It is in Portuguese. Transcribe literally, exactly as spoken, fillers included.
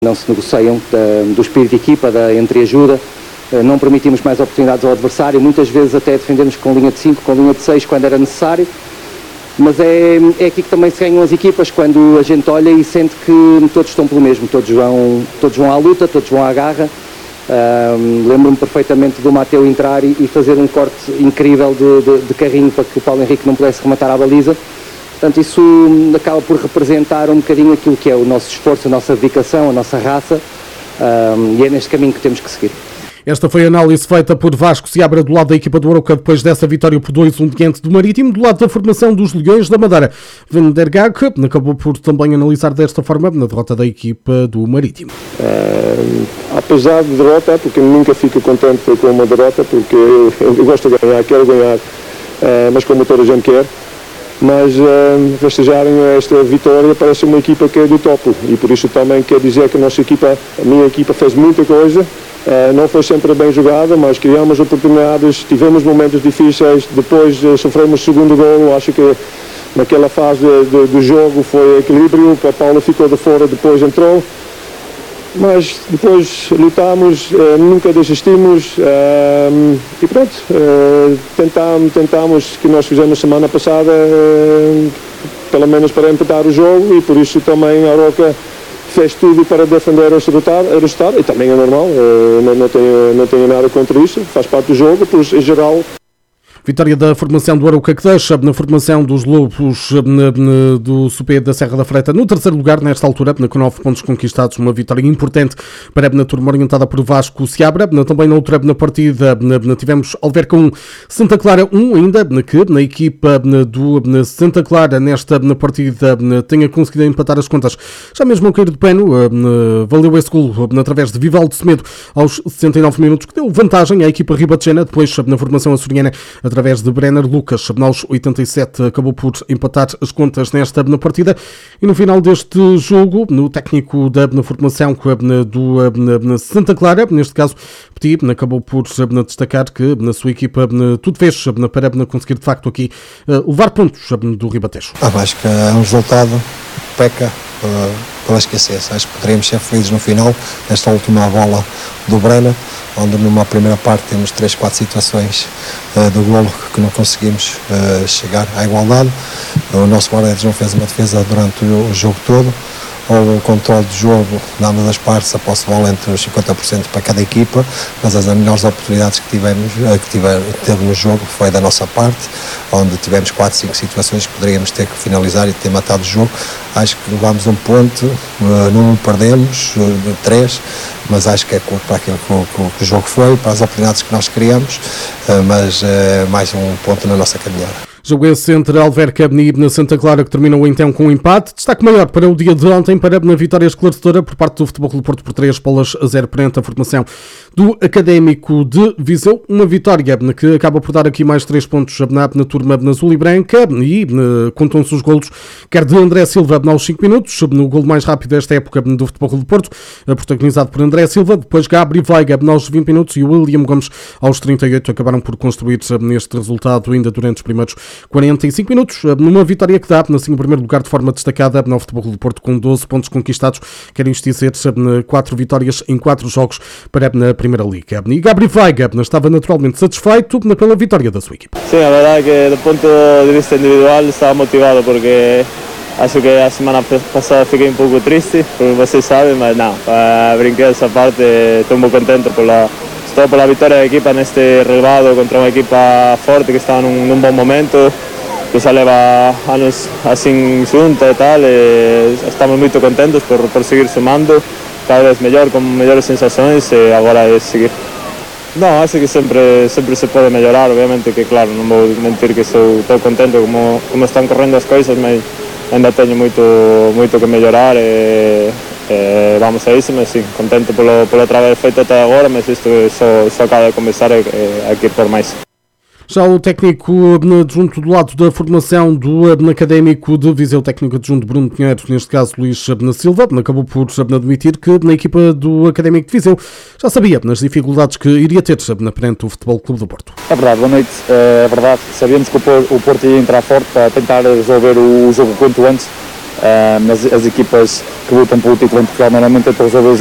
não se negociam, da, do espírito de equipa, da entreajuda, não permitimos mais oportunidades ao adversário, muitas vezes até defendemos com linha de cinco, com linha de seis quando era necessário, mas é, é aqui que também se ganham as equipas, quando a gente olha e sente que todos estão pelo mesmo, todos vão, todos vão à luta, todos vão à garra. Um, lembro-me perfeitamente do Mateu entrar e, e fazer um corte incrível de, de, de carrinho para que o Paulo Henrique não pudesse rematar à baliza. Portanto, isso acaba por representar um bocadinho aquilo que é o nosso esforço, a nossa dedicação, a nossa raça, um, e é neste caminho que temos que seguir. Esta foi a análise feita por Vasco Seabra do lado da equipa do Arouca depois dessa vitória por dois a um diante do Marítimo. Do lado da formação dos Leões da Madeira, Van der Gaag acabou por também analisar desta forma na derrota da equipa do Marítimo. Uh, apesar de derrota, porque nunca fico contente com uma derrota, porque eu, eu gosto de ganhar, quero ganhar, uh, mas como toda a gente quer. Mas uh, festejarem esta vitória parece uma equipa que é do topo, e por isso também quer dizer que a nossa equipa, a minha equipa fez muita coisa, uh, não foi sempre bem jogada, mas criamos oportunidades, tivemos momentos difíceis, depois uh, sofremos o segundo golo. Acho que naquela fase de, de, do jogo foi equilíbrio, a Paula ficou de fora, depois entrou. Mas depois lutámos, uh, nunca desistimos, uh, e pronto, uh, tentámos, tentámos que nós fizemos semana passada, uh, pelo menos para empatar o jogo, e por isso também a Arouca fez tudo para defender esse resultado, e também é normal, uh, não, não, tenho, não tenho nada contra isso, faz parte do jogo, pois em geral. Vitória da formação do Arouca, que deixa na formação dos Lobos do Supé da Serra da Freita no terceiro lugar nesta altura, com nove pontos conquistados, uma vitória importante para a turma orientada por Vasco Seabra. Também na outra na partida tivemos Alverca um, Santa Clara um, ainda que na equipa do Santa Clara nesta partida tenha conseguido empatar as contas. Já mesmo ao cair do pano, valeu esse gol através de Vivaldo Semedo aos sessenta e nove minutos, que deu vantagem à equipa ribatejana. Depois na formação açoriana, através de Brenner Lucas, aos oitenta e sete, acabou por empatar as contas nesta na partida. E no final deste jogo, no técnico da na formação do na Santa Clara, neste caso, Petit, acabou por destacar que na sua equipa tudo fez para conseguir de facto aqui levar pontos do Ribatejo. Ah, acho que é um resultado peca pela escassez. Acho que poderíamos ser felizes no final, nesta última bola do Brenner, onde numa primeira parte temos três, quatro situações uh, do golo que não conseguimos uh, chegar à igualdade. O nosso guarda-redes não fez uma defesa durante o, o jogo todo. Houve o controle do jogo de ambas as partes, a posse de bola entre os cinquenta por cento para cada equipa, mas as melhores oportunidades que tivemos que tiver, teve no jogo foi da nossa parte, onde tivemos quatro, cinco situações que poderíamos ter que finalizar e ter matado o jogo. Acho que levámos um ponto, não perdemos, três, mas acho que é para aquilo que o, que o jogo foi, para as oportunidades que nós criamos, mas mais um ponto na nossa caminhada. Jogo esse entre Alverca e Santa Clara, que terminou então com um empate. Destaque maior para o dia de ontem, para a vitória esclarecedora por parte do Futebol Clube do Porto por três bolas a zero perante a formação do Académico de Viseu. Uma vitória que acaba por dar aqui mais três pontos na, na turma azul e branca, e contam-se os golos, quer de André Silva aos cinco minutos, no golo mais rápido desta época do Futebol Clube do Porto, protagonizado por André Silva, depois Gabriel Veiga aos vinte minutos e o William Gomes aos trinta e oito, acabaram por construir neste resultado ainda durante os primeiros quarenta e cinco minutos, numa vitória que dá assim, o primeiro lugar de forma destacada no Futebol Clube do Porto, com doze pontos conquistados, querem isto dizer quatro vitórias em quatro jogos para a Primeira Liga. E Gabriel Veiga estava naturalmente satisfeito pela vitória da sua equipe. Sim, a verdade é que do ponto de vista individual estava motivado, porque acho que a semana passada fiquei um pouco triste, como vocês sabem, mas não, para brincar essa parte estou muito contente pela Estou por la vitória da equipa neste relevado contra uma equipa forte que está num, num bom momento, que já leva anos assim junto e tal, e estamos muito contentes por, por seguir sumando, cada vez melhor, com melhores sensações, e agora é seguir. Não, acho que sempre, sempre se pode melhorar, obviamente que claro, não vou mentir que estou, estou contente como, como estão correndo as coisas, mas ainda tenho muito, muito que melhorar, e, e vamos a isso, mas sim, contente pelo, pelo trabalho feito até agora, mas isto só, só acaba de começar aqui por mais. Já o técnico adjunto do lado da formação do Académico de Viseu, o técnico adjunto Bruno Pinheiro, neste caso Luís Silva, acabou por admitir que na equipa do Académico de Viseu já sabia nas dificuldades que iria ter perante o Futebol Clube do Porto. É verdade, boa noite, é verdade, sabíamos que o Porto ia entrar forte para tentar resolver o jogo quanto antes. Uh, as, as equipas que lutam pelo título em Portugal normalmente tentam resolver